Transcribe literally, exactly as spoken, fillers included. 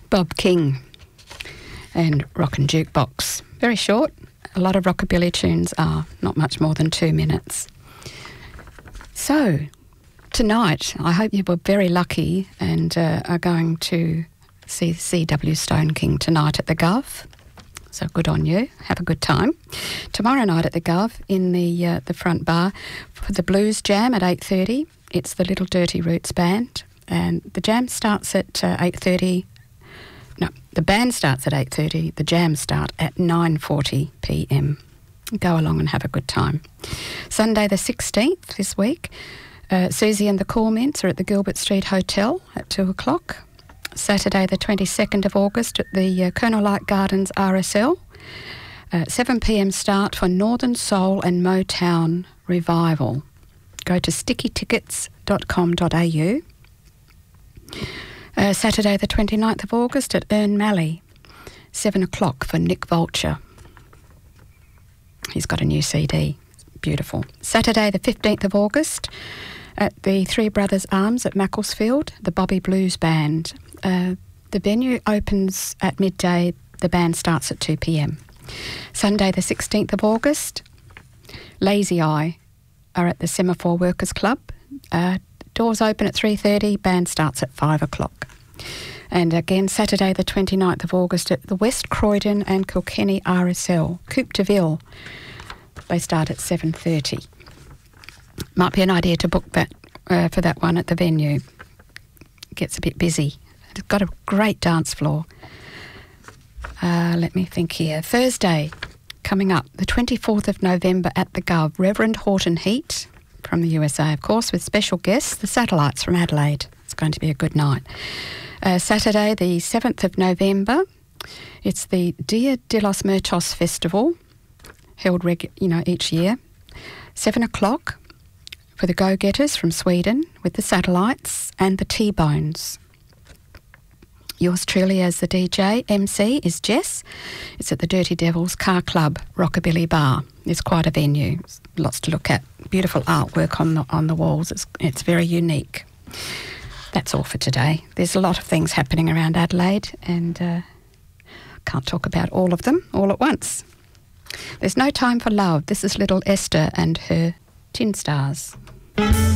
Bob King and Rockin' Jukebox. Very short. A lot of rockabilly tunes are not much more than two minutes. So, tonight, I hope you were very lucky and uh, are going to see C W Stone King tonight at the Gov. So good on you. Have a good time. Tomorrow night at the Gov in the uh, the front bar for the Blues Jam at eight thirty. It's the Little Dirty Roots Band, and the jam starts at uh, eight thirty. No, the band starts at eight thirty. The jam start at nine forty p m. Go along and have a good time. Sunday the sixteenth this week, uh, Susie and the Cool Mints are at the Gilbert Street Hotel at two o'clock. Saturday the twenty-second of August at the uh, Colonel Light Gardens R S L. Uh, seven p m start for Northern Soul and Motown Revival. Go to sticky tickets dot com dot a u. Uh, Saturday the twenty-ninth of August at Ern Malley. seven o'clock for Nick Vulture. He's got a new C D. Beautiful. Saturday the fifteenth of August at the Three Brothers Arms at Macclesfield, the Bobby Blues Band. Uh, the venue opens at midday. The band starts at two p m. Sunday the sixteenth of August, Lazy Eye are at the Semaphore Workers Club. Uh, doors open at three thirty, band starts at five o'clock. And again, Saturday the twenty-ninth of August at the West Croydon and Kilkenny R S L, Coupe de Ville. They start at seven thirty. Might be an idea to book that uh, for that one at the venue. Gets a bit busy. It's got a great dance floor. Uh, let me think here. Thursday, coming up, the twenty-fourth of November at the Gov, Reverend Horton Heat from the U S A, of course, with special guests, the Satellites from Adelaide. It's going to be a good night. Uh, Saturday, the seventh of November, it's the Dia de los Muertos Festival, held regu- you know, each year. Seven o'clock for the Go-Getters from Sweden with the Satellites and the T-Bones. Yours truly as the D J, M C, is Jess. It's at the Dirty Devils Car Club Rockabilly Bar. It's quite a venue. It's lots to look at. Beautiful artwork on the, on the walls. It's, it's very unique. That's all for today. There's a lot of things happening around Adelaide and uh, can't talk about all of them all at once. There's no time for love. This is little Esther and her Tin Stars.